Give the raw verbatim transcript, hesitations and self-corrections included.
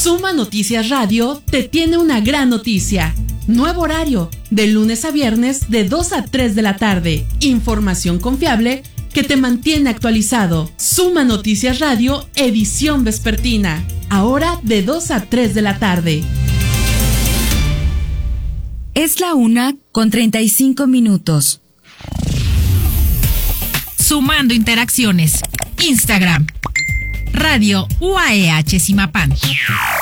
Suma Noticias Radio te tiene una gran noticia. Nuevo horario, de lunes a viernes de dos a tres de la tarde. Información confiable que te mantiene actualizado. Suma Noticias Radio, edición vespertina. Ahora de dos a tres de la tarde. Es la una con treinta y cinco minutos. Sumando interacciones. Instagram. Radio U A E H Zimapán.